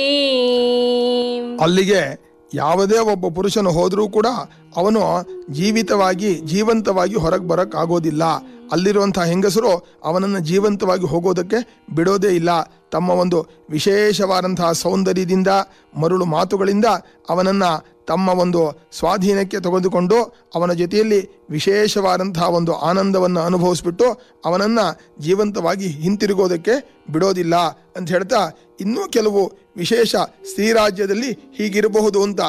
ಅಲ್ಲಿಗೆ ಯಾವುದೇ ಒಬ್ಬ ಪುರುಷನು ಹೋದರೂ ಕೂಡ ಅವನು ಜೀವಂತವಾಗಿ ಹೊರಗೆ ಬರಕ್ ಆಗೋದಿಲ್ಲ. ಅಲ್ಲಿರುವಂತಹ ಹೆಂಗಸರು ಅವನನ್ನು ಜೀವಂತವಾಗಿ ಹೋಗೋದಕ್ಕೆ ಬಿಡೋದೇ ಇಲ್ಲ. ತಮ್ಮ ಒಂದು ವಿಶೇಷವಾದಂತಹ ಸೌಂದರ್ಯದಿಂದ, ಮರುಳು ಮಾತುಗಳಿಂದ ಅವನನ್ನು ತಮ್ಮ ಒಂದು ಸ್ವಾಧೀನಕ್ಕೆ ತೆಗೆದುಕೊಂಡು ಅವನ ಜೊತೆಯಲ್ಲಿ ವಿಶೇಷವಾದಂತಹ ಒಂದು ಆನಂದವನ್ನು ಅನುಭವಿಸ್ಬಿಟ್ಟು ಅವನನ್ನು ಜೀವಂತವಾಗಿ ಹಿಂತಿರುಗೋದಕ್ಕೆ ಬಿಡೋದಿಲ್ಲ ಅಂತ ಹೇಳ್ತಾ, ಇನ್ನೂ ಕೆಲವು ವಿಶೇಷ ಸ್ತ್ರೀ ರಾಜ್ಯದಲ್ಲಿ ಹೀಗಿರಬಹುದು ಅಂತ